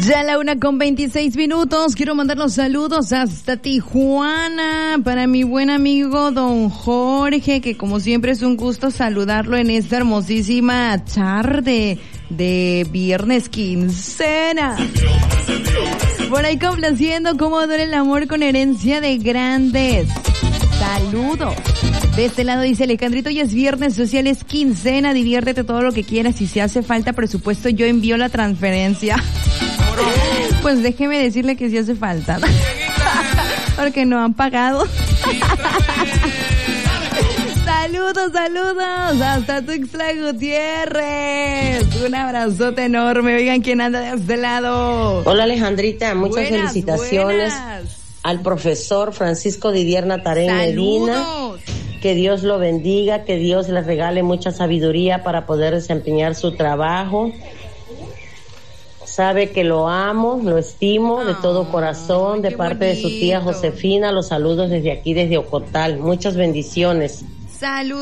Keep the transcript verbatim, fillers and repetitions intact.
Ya la una con veintiséis minutos. Quiero mandar los saludos hasta Tijuana para mi buen amigo don Jorge, que como siempre es un gusto saludarlo en esta hermosísima tarde de viernes quincena. Por ahí complaciendo cómo duele el amor con herencia de grandes. Saludos. De este lado dice Alejandrito, ya es viernes, social es quincena, diviértete todo lo que quieras. Si se hace falta presupuesto, yo envío la transferencia. Pues déjeme decirle que sí hace falta, ¿no? Porque no han pagado. Saludos, saludos, hasta Tuxtla Gutiérrez. Un abrazote enorme. Oigan, ¿quién anda de este lado? Hola Alejandrita, muchas buenas, felicitaciones buenas. Al profesor Francisco Didier Natarén Medina. Que Dios lo bendiga, que Dios le regale mucha sabiduría para poder desempeñar su trabajo. Sabe que lo amo, lo estimo oh, de todo corazón, de parte bonito. De su tía Josefina. Los saludos desde aquí, desde Ocotal. Muchas bendiciones. Salud.